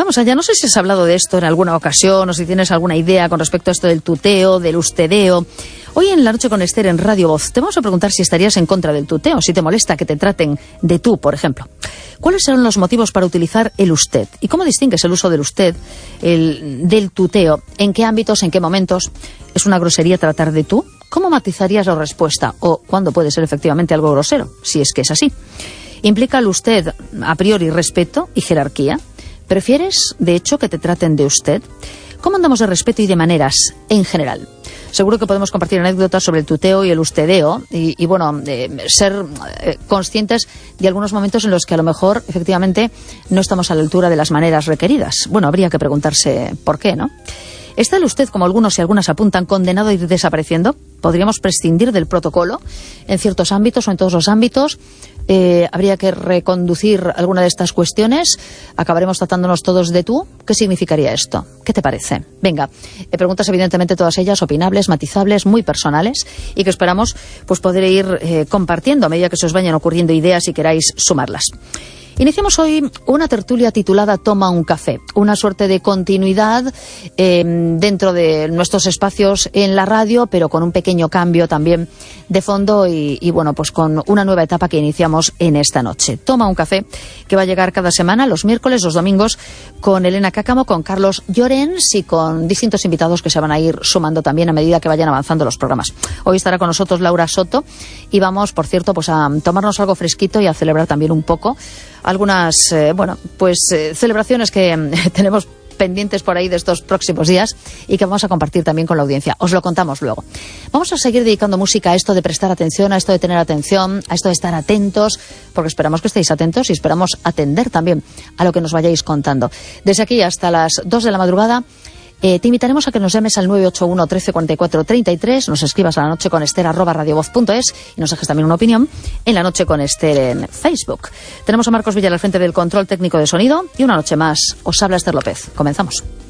vamos allá. No sé si has hablado de esto en alguna ocasión o si tienes alguna idea con respecto a esto del tuteo, del ustedeo. Hoy en La Noche con Esther en Radio Voz te vamos a preguntar si estarías en contra del tuteo, si te molesta que te traten de tú, por ejemplo. ¿Cuáles son los motivos para utilizar el usted? ¿Y cómo distingues el uso del usted del tuteo? ¿En qué ámbitos, en qué momentos? ¿Es una grosería tratar de tú? ¿Cómo matizarías la respuesta? ¿O cuándo puede ser efectivamente algo grosero, si es que es así? ¿Implica el usted a priori respeto y jerarquía? ¿Prefieres, de hecho, que te traten de usted? ¿Cómo andamos de respeto y de maneras en general? Seguro que podemos compartir anécdotas sobre el tuteo y el ustedeo y ser conscientes de algunos momentos en los que a lo mejor efectivamente no estamos a la altura de las maneras requeridas. Bueno, habría que preguntarse por qué, ¿no? ¿Está el usted, como algunos y algunas apuntan, condenado a ir desapareciendo? ¿Podríamos prescindir del protocolo en ciertos ámbitos o en todos los ámbitos? ¿Habría que reconducir alguna de estas cuestiones? ¿Acabaremos tratándonos todos de tú? ¿Qué significaría esto? ¿Qué te parece? Venga, preguntas evidentemente todas ellas opinables, matizables, muy personales y que esperamos pues poder ir compartiendo a medida que se os vayan ocurriendo ideas y queráis sumarlas. Iniciamos hoy una tertulia titulada Toma un café, una suerte de continuidad dentro de nuestros espacios en la radio, pero con un pequeño cambio también de fondo y bueno, pues con una nueva etapa que iniciamos en esta noche. Toma un café, que va a llegar cada semana, los miércoles, los domingos, con Elena Cáccamo, con Carlos Llorens y con distintos invitados que se van a ir sumando también a medida que vayan avanzando los programas. Hoy estará con nosotros Laura Soto y vamos, por cierto, pues a tomarnos algo fresquito y a celebrar también un poco algunas, celebraciones que tenemos pendientes por ahí de estos próximos días y que vamos a compartir también con la audiencia. Os lo contamos luego. Vamos a seguir dedicando música a esto de prestar atención, a esto de tener atención, a esto de estar atentos, porque esperamos que estéis atentos y esperamos atender también a lo que nos vayáis contando. Desde aquí hasta las 2 de la madrugada te invitaremos a que nos llames al 981 13 44 33, nos escribas a lanocheconester@radiovoz.es y nos dejes también una opinión en La Noche con Esther en Facebook. Tenemos a Marcos Villa al frente del control técnico de sonido y una noche más os habla Esther López. Comenzamos.